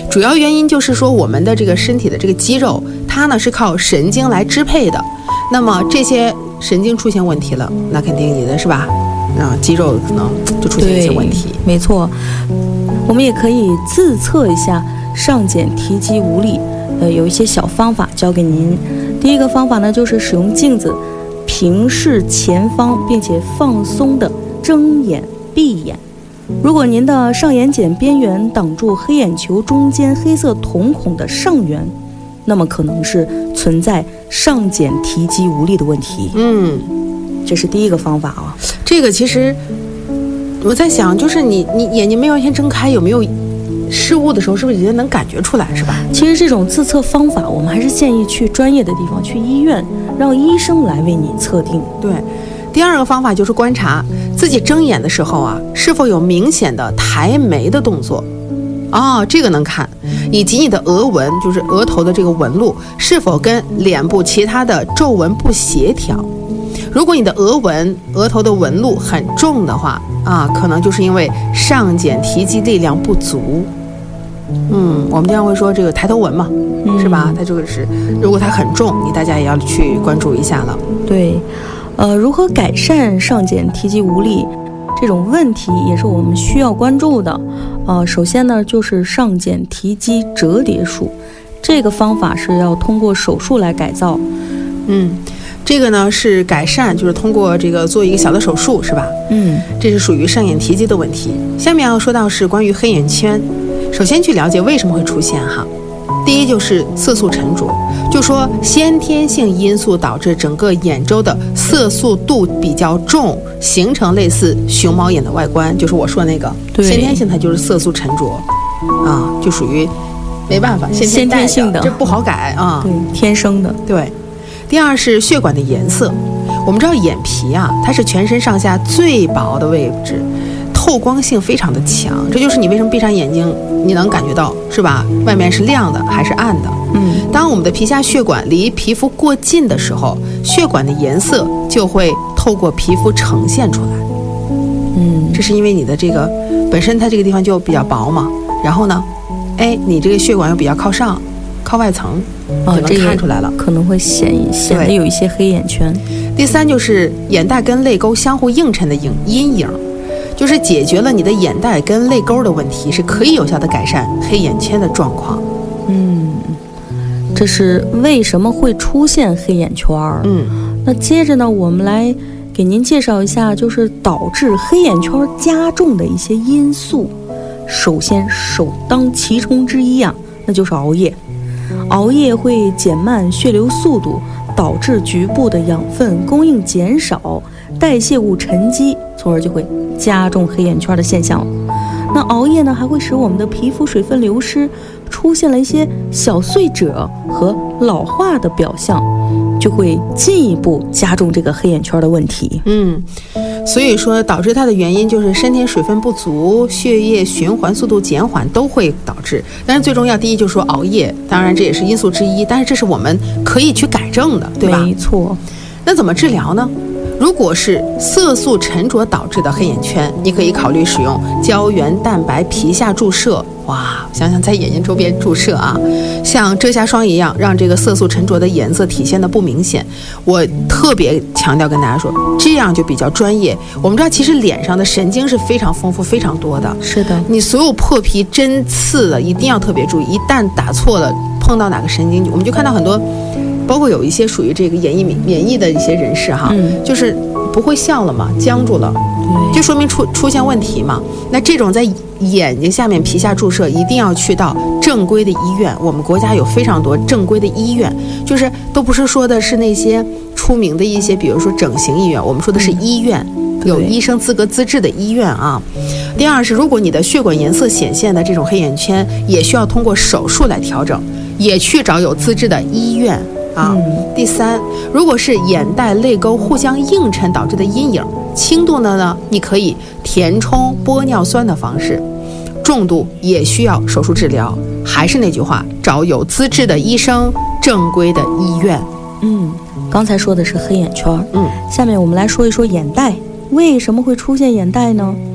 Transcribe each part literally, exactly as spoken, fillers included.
主要原因就是说我们的这个身体的这个肌肉，它呢是靠神经来支配的。那么这些神经出现问题了，那肯定你的是吧？啊，肌肉可能就出现一些问题。 没错，我们也可以自测一下上睑提肌无力。呃，有一些小方法教给您。第一个方法呢，就是使用镜子平视前方，并且放松的睁眼闭眼。如果您的上眼睑边缘挡住黑眼球中间黑色瞳孔的上缘，那么可能是存在上睑提肌无力的问题。 嗯， 这是第一个方法啊。 这个其实我在想，就是你你眼睛没完全睁开，有没有失误的时候，是不是已经能感觉出来，是吧？ 其实这种自测方法，我们还是建议去专业的地方，去医院，让医生来为你测定。 对。第二个方法就是观察自己睁眼的时候啊，是否有明显的抬眉的动作。哦，这个能看，以及你的额纹，就是额头的这个纹路是否跟脸部其他的皱纹不协调。如果你的额纹、额头的纹路很重的话啊，可能就是因为上睑提肌力量不足。嗯，我们经常会说这个抬头纹嘛，嗯、是吧？它这个是，如果它很重，你大家也要去关注一下了。 对，呃，如何改善上睑提肌无力这种问题，也是我们需要关注的。呃，首先呢，就是上睑提肌折叠术，这个方法是要通过手术来改造。 嗯。这个呢是改善，就是通过这个做一个小的手术，是吧？ 嗯， 这是属于上眼提肌的问题。下面要说到是关于黑眼圈，首先去了解为什么会出现哈。第一就是色素沉着，就说先天性因素导致整个眼周的色素度比较重，形成类似熊猫眼的外观，就是我说的那个先天性，它就是色素沉着啊，就属于没办法先天先天性的， 这不好改啊， 对，天生的， 对。第二是血管的颜色，我们知道眼皮啊，它是全身上下最薄的位置，透光性非常的强，这就是你为什么闭上眼睛你能感觉到，是吧？外面是亮的还是暗的？ 嗯， 当我们的皮下血管离皮肤过近的时候，血管的颜色就会透过皮肤呈现出来。 嗯， 这是因为你的这个本身它这个地方就比较薄嘛，然后呢，哎，你这个血管又比较靠上。靠外层， 哦， 这看出来了， 可能会显显得有一些黑眼圈。 第三就是眼袋跟泪沟相互映衬的影阴影，就是解决了你的眼袋跟泪沟的问题，是可以有效的改善黑眼圈的状况。 嗯，这是为什么会出现黑眼圈？ 嗯， 那接着呢，我们来给您介绍一下，就是导致黑眼圈加重的一些因素。首先，首当其冲之一啊，那就是熬夜。熬夜会减慢血流速度，导致局部的养分供应减少，代谢物沉积，从而就会加重黑眼圈的现象。那熬夜呢，还会使我们的皮肤水分流失，出现了一些小碎褶和老化的表象，就会进一步加重这个黑眼圈的问题。 嗯，所以说导致它的原因就是身体水分不足，血液循环速度减缓都会导致。但是最重要，第一就是说熬夜，当然这也是因素之一，但是这是我们可以去改正的，对吧？ 没错。 那怎么治疗呢？如果是色素沉着导致的黑眼圈，你可以考虑使用胶原蛋白皮下注射。哇，想想在眼睛周边注射啊，像遮瑕霜一样，让这个色素沉着的颜色体现的不明显。我特别强调跟大家说，这样就比较专业。我们知道，其实脸上的神经是非常丰富、非常多的。 是的， 你所有破皮、针刺的，一定要特别注意。一旦打错了，碰到哪个神经，我们就看到很多。包括有一些属于这个免疫免疫的一些人士哈， 嗯、 就是不会笑了嘛，僵住了，就说明出出现问题嘛。那这种在眼睛下面皮下注射，一定要去到正规的医院。我们国家有非常多正规的医院，就是都不是说的是那些出名的一些，比如说整形医院，我们说的是医院，嗯、有医生资格资质的医院啊。第二是，如果你的血管颜色显现的这种黑眼圈，也需要通过手术来调整，也去找有资质的医院。啊， 嗯、 第三，如果是眼袋、泪沟互相映衬导致的阴影，轻度的呢，你可以填充玻尿酸的方式；重度也需要手术治疗。还是那句话，找有资质的医生，正规的医院。 嗯，刚才说的是黑眼圈， 嗯， 下面我们来说一说眼袋，为什么会出现眼袋呢？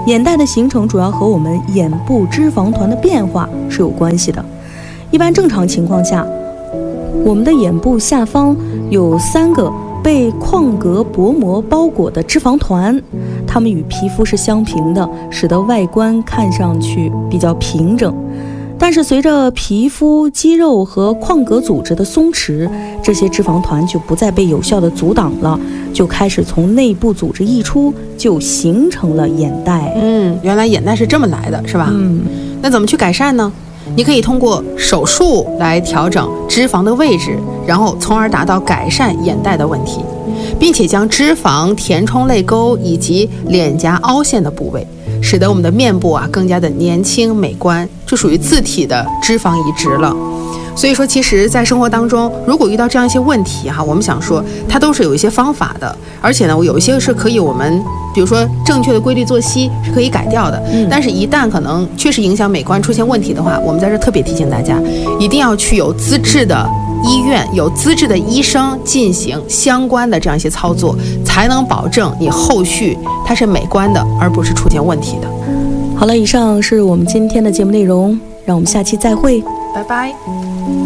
眼袋的形成主要和我们眼部脂肪团的变化是有关系的。一般正常情况下，我们的眼部下方有三个被眶隔薄膜包裹的脂肪团，它们与皮肤是相平的，使得外观看上去比较平整。但是随着皮肤、肌肉和眶隔组织的松弛，这些脂肪团就不再被有效的阻挡了，就开始从内部组织溢出，就形成了眼袋。 嗯，原来眼袋是这么来的，是吧？ 嗯， 那怎么去改善呢？你可以通过手术来调整脂肪的位置，然后从而达到改善眼袋的问题，并且将脂肪填充泪沟以及脸颊凹陷的部位，使得我们的面部啊更加的年轻美观，这属于自体的脂肪移植了。所以说，其实在生活当中，如果遇到这样一些问题哈，我们想说它都是有一些方法的，而且呢，有一些是可以我们比如说正确的规律作息是可以改掉的。嗯，但是一旦可能确实影响美观出现问题的话，我们在这特别提醒大家，一定要去有资质的医院、有资质的医生进行相关的这样一些操作，才能保证你后续它是美观的，而不是出现问题的。 好了，以上是我们今天的节目内容，让我们下期再会， 拜拜。